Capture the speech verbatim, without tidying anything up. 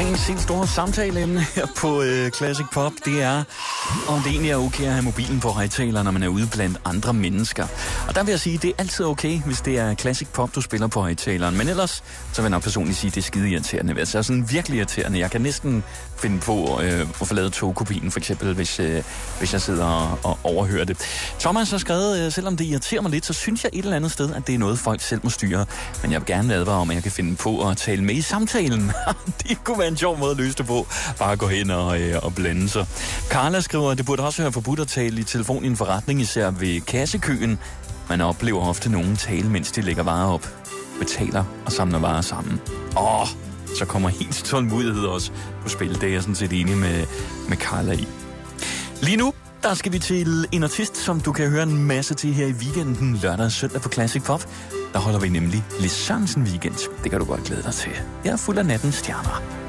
Dagens helt store samtaleemne her på øh, Classic Pop, det er, om det egentlig er okay at have mobilen på højtaler, når man er ude blandt andre mennesker. Og der vil jeg sige, det er altid okay, hvis det er Classic Pop, du spiller på højtaleren. Men ellers, så vil jeg nok personligt sige, det er skide irriterende. Altså, det er sådan virkelig irriterende. Jeg kan næsten finde på øh, at få lavet togkopien, for eksempel, hvis, øh, hvis jeg sidder og, og overhører det. Thomas har skrevet, øh, selvom det irriterer mig lidt, så synes jeg et eller andet sted, at det er noget, folk selv må styre. Men jeg vil gerne advare om, at jeg kan finde på at tale med i samtalen. Det kunne være en sjov måde at løse det på. Bare gå hen og, øh, og blande sig. Carla skriver, at det burde også være forbudt at tale i telefon i en forretning, især ved kassekøen. Man oplever ofte nogen tale, mens de lægger varer op, betaler og samler varer sammen. Åh, så kommer helt tålmodighed også på spil. Det er jeg sådan set enig med, med Carla i. Lige nu, der skal vi til en artist, som du kan høre en masse til her i weekenden, lørdag og søndag på Classic Pop. Der holder vi nemlig Lis Sørensen Weekend. Det kan du godt glæde dig til. Jeg er fuld af nattens stjerner.